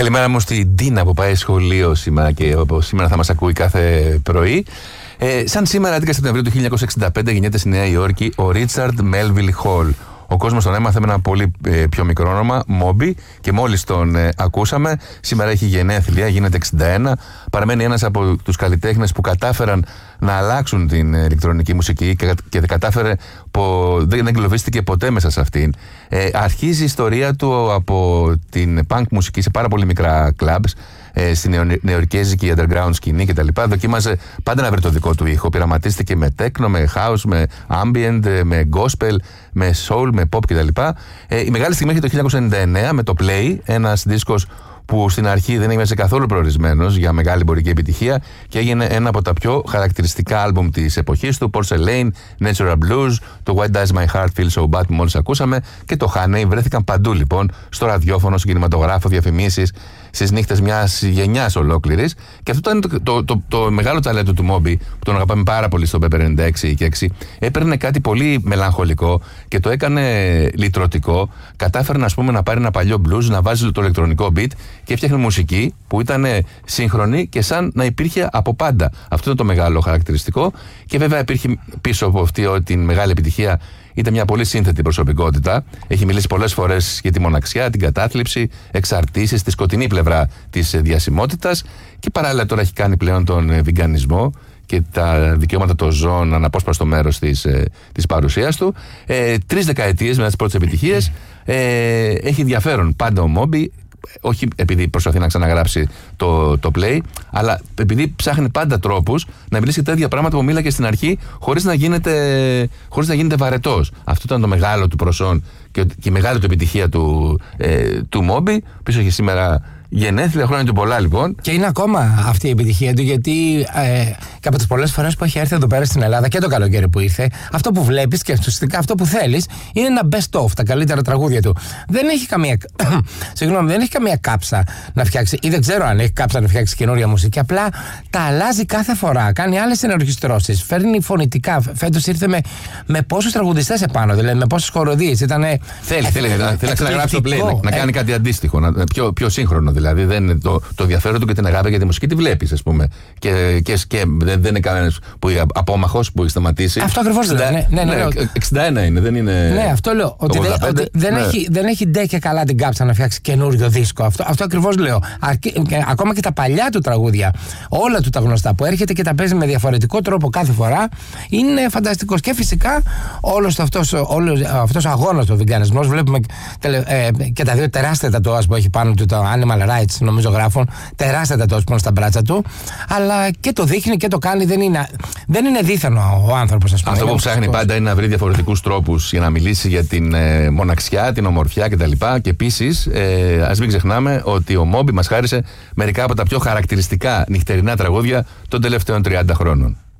Καλημέρα μου στην Τίνα που πάει σχολείο σήμερα και σήμερα θα μας ακούει κάθε πρωί. Σαν σήμερα, 11 Σεπτεμβρίου του 1965, γεννιέται στη Νέα Υόρκη ο Ρίτσαρντ Μέλβιλ Χολ. Ο κόσμος τον έμαθε με ένα πολύ πιο μικρό όνομα, Μόμπι, και μόλις τον ακούσαμε. Σήμερα έχει γενέθλια, γίνεται 61. Παραμένει ένας από τους καλλιτέχνες που κατάφεραν να αλλάξουν την ηλεκτρονική μουσική και δεν εγκλωβίστηκε ποτέ μέσα σε αυτήν. Αρχίζει η ιστορία του από την punk μουσική σε πάρα πολύ μικρά clubs, στη νεοϊορκέζικη underground σκηνή κτλ. Δοκίμαζε πάντα να βρει το δικό του ήχο. Πειραματίστηκε με techno, με house, με ambient, με gospel, με soul, με pop κτλ. Η μεγάλη στιγμή έχει το 1999 με το Play, ένας δίσκος που στην αρχή δεν έμοιαζε καθόλου προορισμένος για μεγάλη εμπορική επιτυχία και έγινε ένα από τα πιο χαρακτηριστικά άλμπουμ της εποχής του. Porcelain, Natural Blues, το Why Does My Heart Feel So Bad που μόλις ακούσαμε και το Honey βρέθηκαν παντού λοιπόν, στο ραδιόφωνο, στο κινηματογράφο, διαφημίσεις, στις νύχτες μιας γενιάς ολόκληρης. Και αυτό ήταν το μεγάλο ταλέντο του Μόμπι, που τον αγαπάμε πάρα πολύ στο Pepper 96 και 6. Έπαιρνε κάτι πολύ μελαγχολικό και το έκανε λυτρωτικό. Κατάφερε, ας πούμε, να πάρει ένα παλιό blues, να βάζει το ηλεκτρονικό beat και έφτιαχνε μουσική που ήταν σύγχρονη και σαν να υπήρχε από πάντα. Αυτό ήταν το μεγάλο χαρακτηριστικό. Και βέβαια υπήρχε πίσω από αυτή την μεγάλη επιτυχία. Ήταν μια πολύ σύνθετη προσωπικότητα. Έχει μιλήσει πολλές φορές για τη μοναξιά, την κατάθλιψη, εξαρτήσεις, τη σκοτεινή πλευρά της διασημότητας και παράλληλα τώρα έχει κάνει πλέον τον βιγκανισμό και τα δικαιώματα των ζώων αναπόσπαστο μέρος της παρουσίας του. 3 δεκαετίες μετά τις πρώτες επιτυχίες. Έχει ενδιαφέρον πάντα ο Μόμπι. Όχι επειδή προσπαθεί να ξαναγράψει το Play, αλλά επειδή ψάχνει πάντα τρόπους να μιλήσει για τα ίδια πράγματα που μίλαγε στην αρχή, χωρίς να γίνεται βαρετός. Αυτό ήταν το μεγάλο του προσόν και η μεγάλη του επιτυχία του Μόμπι. Πίσω έχει σήμερα γενέθλια, χρόνια του πολλά λοιπόν. Και είναι ακόμα αυτή η επιτυχία του, γιατί και από τις πολλές φορές που έχει έρθει εδώ πέρα στην Ελλάδα και το καλοκαίρι που ήρθε, αυτό που βλέπεις και ουσιαστικά αυτό που θέλεις είναι ένα best of, τα καλύτερα τραγούδια του. Δεν έχει καμία κάψα να φτιάξει, ή δεν ξέρω αν έχει κάψα να φτιάξει καινούρια μουσική. Απλά τα αλλάζει κάθε φορά. Κάνει άλλες ενορχιστρώσεις. Φέρνει φωνητικά. Φέτος ήρθε με πόσους τραγουδιστές επάνω, δηλαδή με πόσες χοροδίες. Θέλει να ξαναγράψει το Play, να κάνει κάτι αντίστοιχο, πιο σύγχρονο. Δηλαδή δεν είναι το ενδιαφέρον του και την αγάπη για τη μουσική τη βλέπεις, ας πούμε. Και δεν είναι κανένας απόμαχος που έχει σταματήσει. Αυτό ακριβώς λέω. Ναι, 61 είναι, δεν είναι. Ναι, αυτό λέω. Ότι δεν έχει ντε και καλά την κάψα να φτιάξει καινούριο δίσκο. Αυτό ακριβώς λέω. Ακόμα και τα παλιά του τραγούδια, όλα του τα γνωστά που έρχεται και τα παίζει με διαφορετικό τρόπο κάθε φορά, είναι φανταστικός. Και φυσικά όλος αυτός ο αγώνας, ο βιγκανισμός, βλέπουμε και τα δύο τεράστια τατουάζ που έχει πάνω του, το Animal Rights, νομίζω γράφουν, τεράστια τατουάζ πάνω στα μπράτσα του, αλλά και το δείχνει και το κάνει, δεν είναι δίθενο ο άνθρωπος, ας πούμε. Αυτό που ψάχνει πάντα είναι να βρει διαφορετικούς τρόπους για να μιλήσει για την μοναξιά, την ομορφιά κτλ. Και επίσης, ας μην ξεχνάμε ότι ο Μόμπι μας χάρισε μερικά από τα πιο χαρακτηριστικά νυχτερινά τραγούδια των τελευταίων 30 χρόνων.